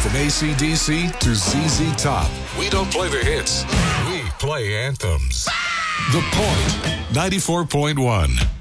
From AC/DC to ZZ Top, we don't play the hits. We play anthems. The Point, 94.1.